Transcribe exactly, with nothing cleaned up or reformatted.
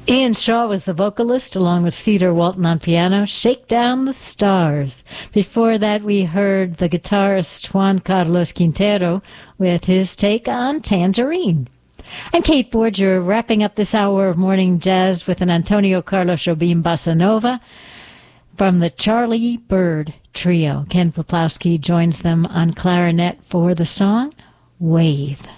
Ian Shaw was the vocalist, along with Cedar Walton on piano. Shake Down the Stars. Before that, we heard the guitarist Juan Carlos Quintero with his take on Tangerine. And Kate Borger wrapping up this hour of morning jazz with an Antonio Carlos Jobim bossa nova from the Charlie Byrd Trio. Ken Poplowski joins them on clarinet for the song Wave.